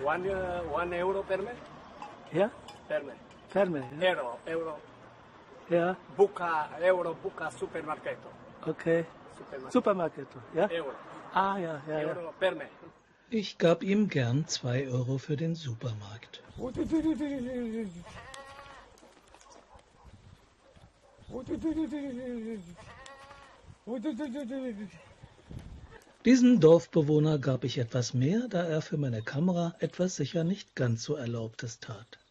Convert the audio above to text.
One euro per me? Ja? Per me. Per me. Ja. Euro. Ja, Euro, buca, supermarketo. okay. Supermarket, ja? Euro. Ah, ja, ja, ja. Euro per me. Ich gab ihm gern 2 Euro für den Supermarkt. Diesem Dorfbewohner gab ich etwas mehr, da er für meine Kamera etwas sicher nicht ganz so Erlaubtes tat.